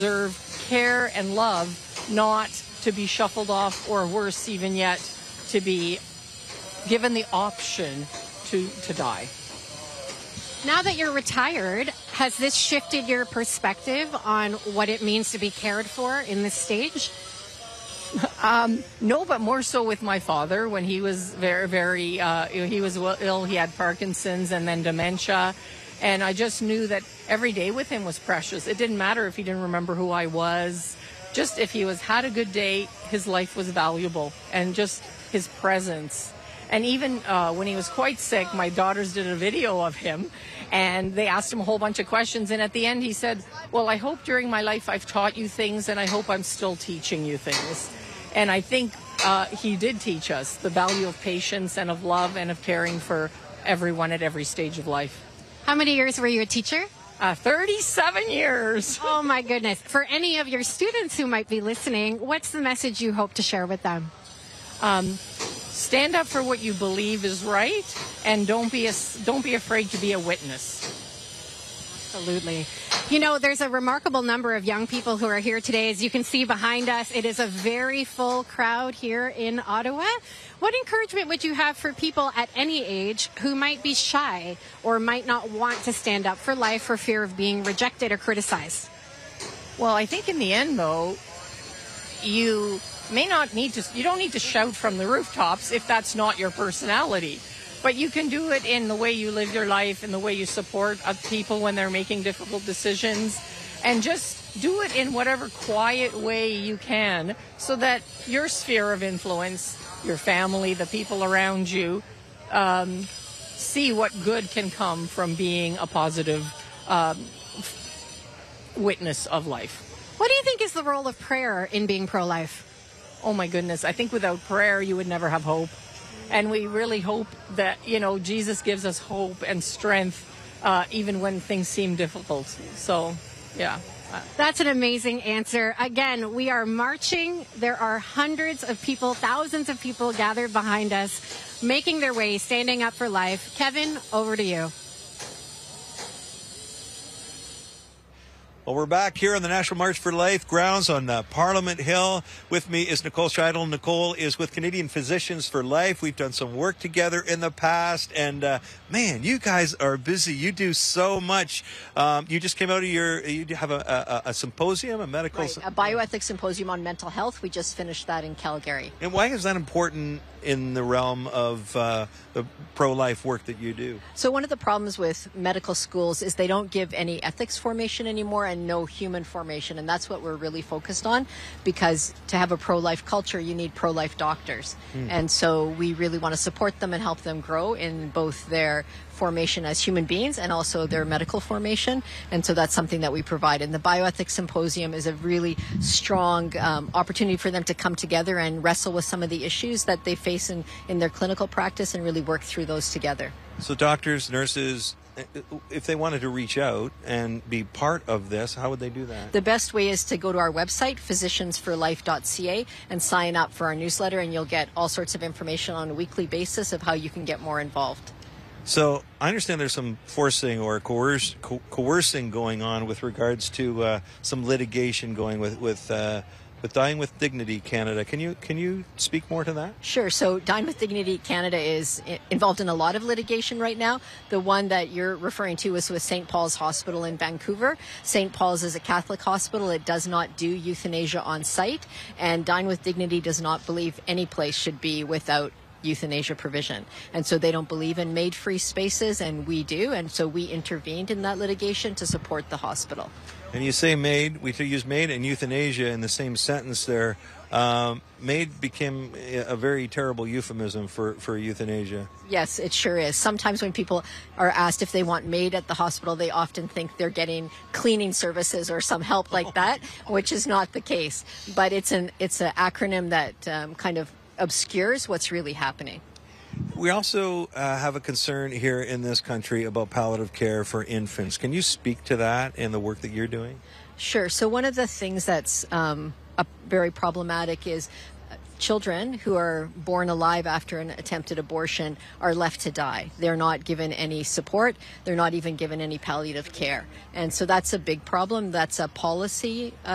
deserve care and love, not to be shuffled off, or worse even yet, to be given the option to die. Now that you're retired, has this shifted your perspective on what it means to be cared for in this stage? No, but more so with my father when he was very, he was ill. He had Parkinson's and then dementia. And I just knew that every day with him was precious. It didn't matter if he didn't remember who I was. Just if he had a good day, his life was valuable, and just his presence. And even when he was quite sick, my daughters did a video of him, and they asked him a whole bunch of questions. And at the end, he said, well, I hope during my life I've taught you things, and I hope I'm still teaching you things. And I think he did teach us the value of patience and of love and of caring for everyone at every stage of life. How many years were you a teacher? 37 years. Oh, my goodness. For any of your students who might be listening, what's the message you hope to share with them? Stand up for what you believe is right, and don't be afraid to be a witness. Absolutely. You know, there's a remarkable number of young people who are here today. As you can see behind us, it is a very full crowd here in Ottawa. What encouragement would you have for people at any age who might be shy or might not want to stand up for life for fear of being rejected or criticized? Well, I think in the end, though, you don't need to shout from the rooftops if that's not your personality. But you can do it in the way you live your life and the way you support people when they're making difficult decisions. And just do it in whatever quiet way you can so that your sphere of influence, your family, the people around you, see what good can come from being a positive witness of life. What do you think is the role of prayer in being pro-life? Oh, my goodness. I think without prayer, you would never have hope. And we really hope that, Jesus gives us hope and strength even when things seem difficult. So, yeah. That's an amazing answer. Again, we are marching. There are hundreds of people, thousands of people gathered behind us, making their way, standing up for life. Kevin, over to you. Well, we're back here on the National March for Life grounds on Parliament Hill. With me is Nicole Scheidel. Nicole is with Canadian Physicians for Life. We've done some work together in the past, and man, you guys are busy. You do so much. You just came out of you have a symposium, a medical... Right, a bioethics symposium on mental health. We just finished that in Calgary. And why is that important in the realm of the pro-life work that you do? So one of the problems with medical schools is they don't give any ethics formation anymore and no human formation, and that's what we're really focused on, because to have a pro-life culture you need pro-life doctors. And so we really want to support them and help them grow in both their formation as human beings and also their medical formation, and so that's something that we provide. And the bioethics symposium is a really strong opportunity for them to come together and wrestle with some of the issues that they face in their clinical practice and really work through those together. So doctors, nurses, if they wanted to reach out and be part of this, how would they do that? The best way is to go to our website, physiciansforlife.ca, and sign up for our newsletter, and you'll get all sorts of information on a weekly basis of how you can get more involved. So I understand there's some forcing or coercing going on with regards to some litigation going with Dying with Dignity Canada. Can you speak more to that? Sure. So Dying with Dignity Canada is involved in a lot of litigation right now. The one that you're referring to is with St. Paul's Hospital in Vancouver. St. Paul's is a Catholic hospital. It does not do euthanasia on site, and Dying with Dignity does not believe any place should be without euthanasia provision. And so they don't believe in MAID-free spaces, and we do. And so we intervened in that litigation to support the hospital. And you say MAID, we use MAID and euthanasia in the same sentence there. MAID became a very terrible euphemism for euthanasia. Yes, it sure is. Sometimes when people are asked if they want MAID at the hospital, they often think they're getting cleaning services or some help like that, which is not the case. But it's an acronym that kind of obscures what's really happening. We also have a concern here in this country about palliative care for infants. Can you speak to that and the work that you're doing? Sure. So one of the things that's very problematic is children who are born alive after an attempted abortion are left to die. They're not given any support. They're not even given any palliative care. And so that's a big problem. That's a policy